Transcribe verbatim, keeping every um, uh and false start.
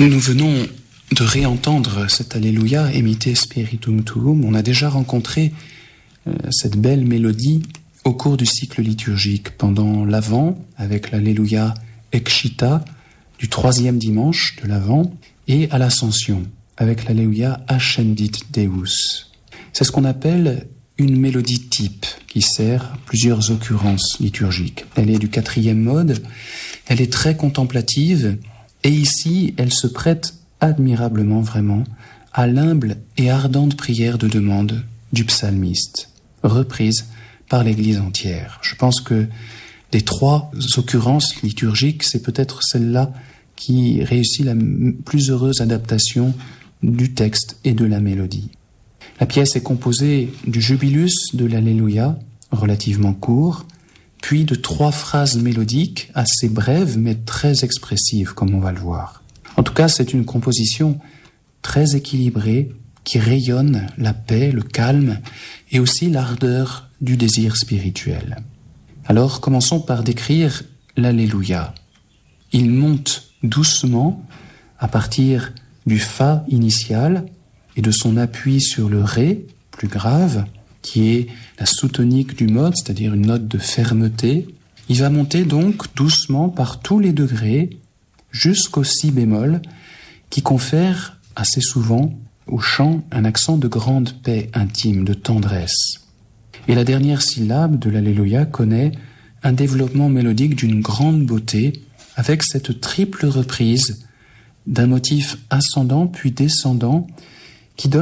Nous venons de réentendre cet Alléluia, Emite Spiritum Tuum. On a déjà rencontré euh, cette belle mélodie au cours du cycle liturgique, pendant l'Avent, avec l'Alléluia Excita, du troisième dimanche de l'Avent, et à l'Ascension, avec l'Alléluia Ascendit Deus. C'est ce qu'on appelle une mélodie type, qui sert à plusieurs occurrences liturgiques. Elle est du quatrième mode, elle est très contemplative, et ici, elle se prête admirablement, vraiment, à l'humble et ardente prière de demande du psalmiste, reprise par l'Église entière. Je pense que des trois occurrences liturgiques, c'est peut-être celle-là qui réussit la plus heureuse adaptation du texte et de la mélodie. La pièce est composée du jubilus de l'Alléluia, relativement court, puis de trois phrases mélodiques assez brèves mais très expressives, comme on va le voir. En tout cas, c'est une composition très équilibrée qui rayonne la paix, le calme et aussi l'ardeur du désir spirituel. Alors, commençons par décrire l'Alléluia. Il monte doucement à partir du Fa initial et de son appui sur le Ré, plus grave, qui est la sous-tonique du mode, c'est-à-dire une note de fermeté. Il va monter donc doucement par tous les degrés jusqu'au Si bémol, qui confère assez souvent au chant un accent de grande paix intime, de tendresse. Et la dernière syllabe de l'Alléluia connaît un développement mélodique d'une grande beauté, avec cette triple reprise d'un motif ascendant puis descendant qui donne